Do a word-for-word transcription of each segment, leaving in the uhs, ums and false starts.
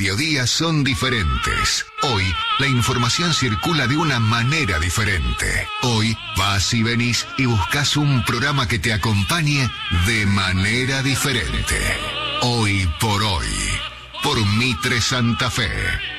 mediodía son diferentes. Hoy, la información circula de una manera diferente. Hoy, vas y venís y buscas un programa que te acompañe de manera diferente. Hoy por hoy, por Mitre Santa Fe.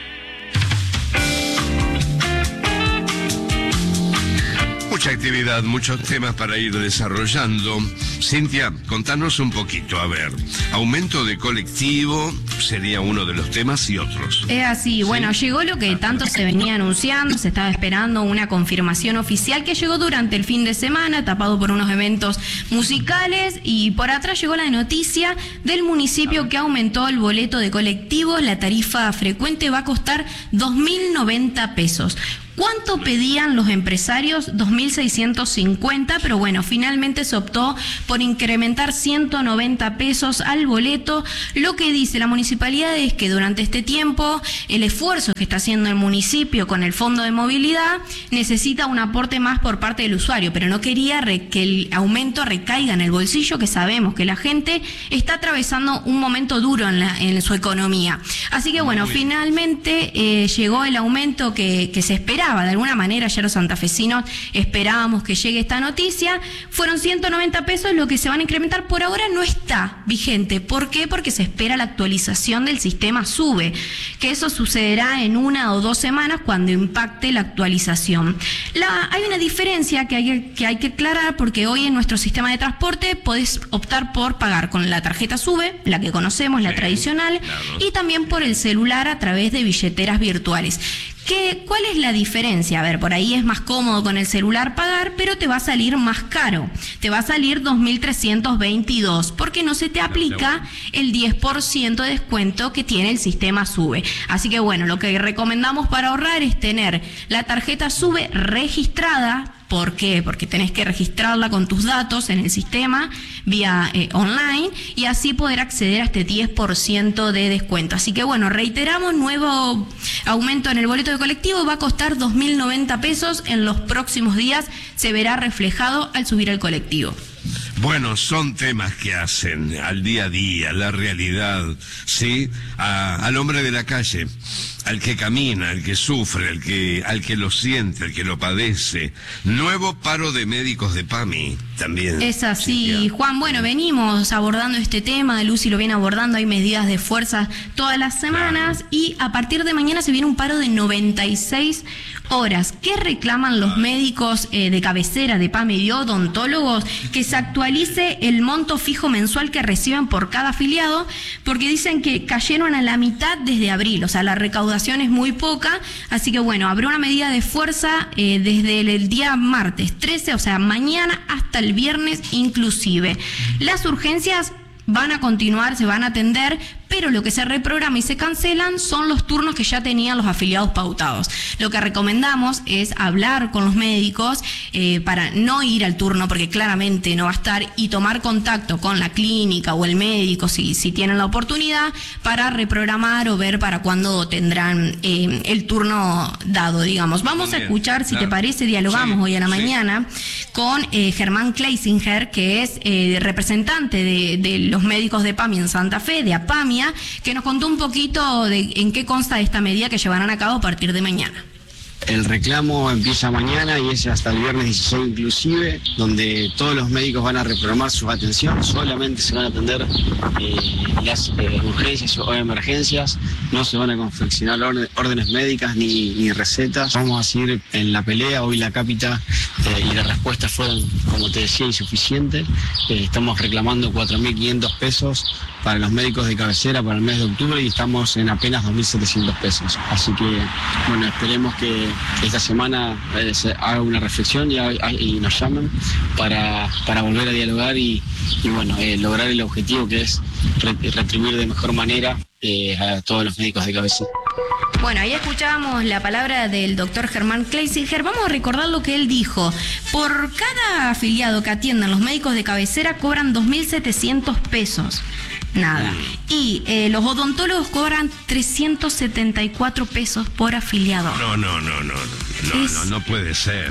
Mucha actividad, muchos temas para ir desarrollando. Cintia, contanos un poquito, a ver, aumento de colectivo sería uno de los temas y otros. Es así, ¿sí? Bueno, llegó lo que tanto se venía anunciando, se estaba esperando una confirmación oficial que llegó durante el fin de semana, tapado por unos eventos musicales, y por atrás llegó la noticia del municipio que aumentó el boleto de colectivos. La tarifa frecuente va a costar dos mil noventa pesos. ¿Cuánto pedían los empresarios? dos mil seiscientos cincuenta, pero bueno, finalmente se optó por incrementar ciento noventa pesos al boleto. Lo que dice la municipalidad es que durante este tiempo el esfuerzo que está haciendo el municipio con el fondo de movilidad necesita un aporte más por parte del usuario, pero no quería re- que el aumento recaiga en el bolsillo, que sabemos que la gente está atravesando un momento duro en, la, en su economía. Así que bueno, finalmente eh, llegó el aumento que, que se esperaba. De alguna manera ya los santafesinos esperábamos que llegue esta noticia. Fueron ciento noventa pesos lo que se van a incrementar. Por ahora no está vigente. ¿Por qué? Porque se espera la actualización del sistema SUBE, que eso sucederá en una o dos semanas cuando impacte la actualización. La, hay una diferencia que hay que hay que aclarar, porque hoy en nuestro sistema de transporte podés optar por pagar con la tarjeta SUBE, la que conocemos, la sí, tradicional, claro, y también por el celular a través de billeteras virtuales. ¿Qué, ¿Cuál es la diferencia? A ver, por ahí es más cómodo con el celular pagar, pero te va a salir más caro. Te va a salir dos mil trescientos veintidós, porque no se te aplica el diez por ciento de descuento que tiene el sistema SUBE. Así que bueno, lo que recomendamos para ahorrar es tener la tarjeta SUBE registrada. ¿Por qué? Porque tenés que registrarla con tus datos en el sistema vía eh, online, y así poder acceder a este diez por ciento de descuento. Así que bueno, reiteramos, nuevo aumento en el boleto de colectivo, va a costar dos mil noventa pesos. En los próximos días se verá reflejado al subir el colectivo. Bueno, son temas que hacen al día a día, la realidad, ¿sí? A, al hombre de la calle, al que camina, al que sufre, al que, al que lo siente, al que lo padece. Nuevo paro de médicos de PAMI también. Es así, sí, Juan. Bueno, venimos abordando este tema, Lucy lo viene abordando, hay medidas de fuerza todas las semanas, claro, y a partir de mañana se viene un paro de noventa y seis horas. ¿Qué reclaman los médicos eh, de cabecera de PAMI y odontólogos? Que se actualice el monto fijo mensual que reciben por cada afiliado, porque dicen que cayeron a la mitad desde abril, o sea, la recaudación es muy poca. Así que bueno, habrá una medida de fuerza eh, desde el, el día martes trece, o sea, mañana hasta el viernes inclusive. Las urgencias van a continuar, se van a atender, pero lo que se reprograma y se cancelan son los turnos que ya tenían los afiliados pautados. Lo que recomendamos es hablar con los médicos eh, para no ir al turno, porque claramente no va a estar, y tomar contacto con la clínica o el médico si, si tienen la oportunidad, para reprogramar o ver para cuándo tendrán eh, el turno dado, digamos. Vamos a escuchar, si claro, te parece, dialogamos sí, hoy a la sí. mañana con eh, Germán Kleisinger, que es eh, representante de, de los médicos de PAMI en Santa Fe, de APAMIA, que nos contó un poquito de en qué consta esta medida que llevarán a cabo a partir de mañana. El reclamo empieza mañana y es hasta el viernes dieciséis inclusive, donde todos los médicos van a reprogramar su atención. Solamente se van a atender eh, las eh, urgencias o emergencias, no se van a confeccionar orden, órdenes médicas ni, ni recetas. Vamos a seguir en la pelea. Hoy la cápita eh, y las respuestas fueron, como te decía, insuficientes. Eh, estamos reclamando cuatro mil quinientos pesos para los médicos de cabecera para el mes de octubre y estamos en apenas dos mil setecientos pesos. Así que, bueno, esperemos que esta semana eh, se haga una reflexión y, y nos llamen para, para volver a dialogar y, y bueno, eh, lograr el objetivo, que es retribuir de mejor manera eh, a todos los médicos de cabecera. Bueno, ahí escuchábamos la palabra del doctor Germán Kleisinger. Vamos a recordar lo que él dijo. Por cada afiliado que atiendan los médicos de cabecera cobran dos mil setecientos pesos. Nada. Y eh, los odontólogos cobran trescientos setenta y cuatro pesos por afiliado. No, no, no, no, no, no, es... no, no puede ser.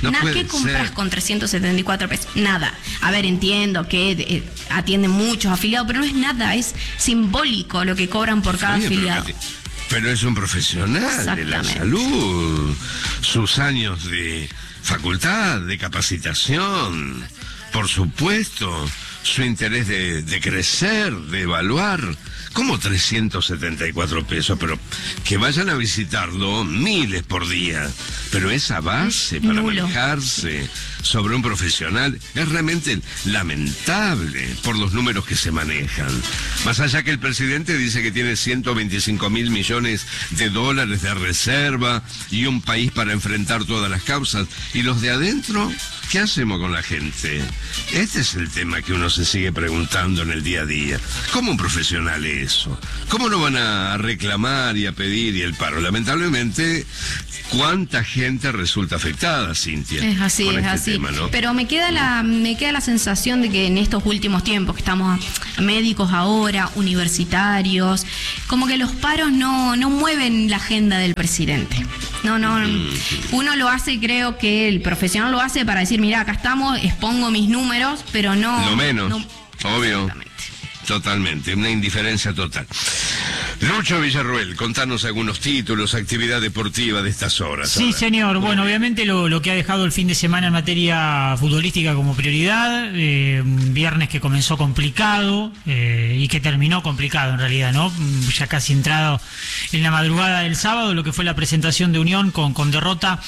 No Na- puede ¿Qué compras ser. con trescientos setenta y cuatro pesos? Nada. A ver, entiendo que eh, atienden muchos afiliados, pero no es nada, es simbólico lo que cobran por cada Oye, pero afiliado. que- Pero es un profesional de la Exactamente. salud, sus años de facultad, de capacitación, por supuesto, su interés de, de crecer, de evaluar. ¿Cómo trescientos setenta y cuatro pesos? Pero que vayan a visitarlo miles por día. Pero esa base para Nulo. manejarse sobre un profesional es realmente lamentable por los números que se manejan. Más allá que el presidente dice que tiene ciento veinticinco mil millones de dólares de reserva y un país para enfrentar todas las causas. ¿Y los de adentro? ¿Qué hacemos con la gente? Este es el tema que uno se sigue preguntando en el día a día. ¿Cómo un profesional es eso? ¿Cómo no van a reclamar y a pedir y el paro? Lamentablemente, ¿cuánta gente resulta afectada, Cintia? Es así, con es este así. tema, ¿no? Pero me queda la me queda la sensación de que en estos últimos tiempos, que estamos médicos ahora, universitarios, como que los paros no, no mueven la agenda del presidente. No, no, uno lo hace, creo que el profesional lo hace para decir, mira, acá estamos, expongo mis números, pero no... Lo menos, no- obvio. Exactamente. Totalmente, una indiferencia total. Lucho Villarruel, contanos algunos títulos, actividad deportiva de estas horas. Sí, ahora. señor. Bueno, obviamente lo, lo que ha dejado el fin de semana en materia futbolística como prioridad, eh, un viernes que comenzó complicado eh, y que terminó complicado en realidad, ¿no? Ya casi entrado en la madrugada del sábado, lo que fue la presentación de Unión con, con derrota